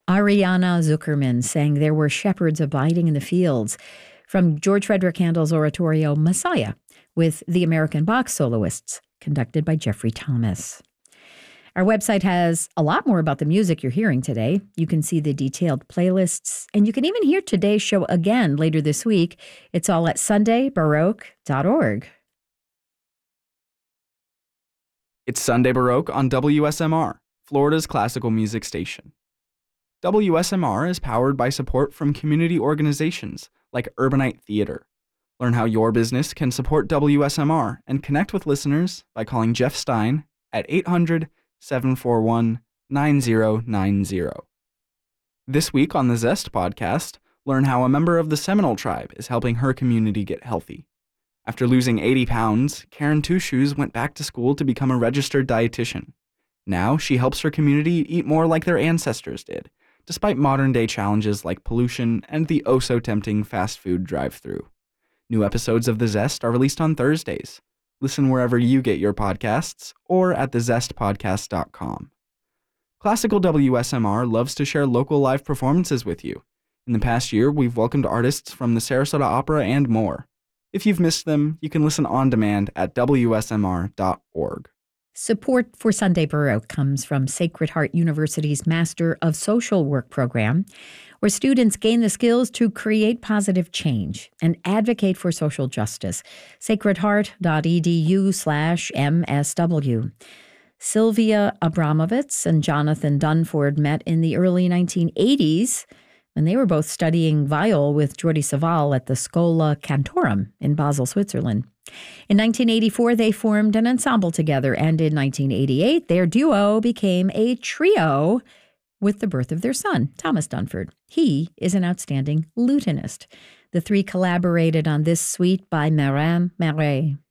Ariana Zuckerman sang There Were Shepherds Abiding in the Fields from George Frederick Handel's oratorio Messiah with the American Bach soloists, conducted by Jeffrey Thomas. Our website has a lot more about the music you're hearing today. You can see the detailed playlists, and you can even hear today's show again later this week. It's all at sundaybaroque.org. It's Sunday Baroque on WSMR, Florida's classical music station. WSMR is powered by support from community organizations like Urbanite Theater. Learn how your business can support WSMR and connect with listeners by calling Jeff Stein at 800-741-9090. This week on the Zest podcast, learn how a member of the Seminole tribe is helping her community get healthy. After losing 80 pounds, Karen Two Shoes went back to school to become a registered dietitian. Now she helps her community eat more like their ancestors did, despite modern-day challenges like pollution and the oh-so-tempting fast food drive-thru. New episodes of The Zest are released on Thursdays. Listen wherever you get your podcasts or at thezestpodcast.com. Classical WSMR loves to share local live performances with you. In the past year, we've welcomed artists from the Sarasota Opera and more. If you've missed them, you can listen on demand at WSMR.org. Support for Sunday Baroque comes from Sacred Heart University's Master of Social Work program, where students gain the skills to create positive change and advocate for social justice. sacredheart.edu/MSW. Sylvia Abramovitz and Jonathan Dunford met in the early 1980s when they were both studying viol with Jordi Savall at the Schola Cantorum in Basel, Switzerland. In 1984, they formed an ensemble together, and in 1988, their duo became a trio with the birth of their son, Thomas Dunford. He is an outstanding lutenist. The three collaborated on this suite by Miriam Marais.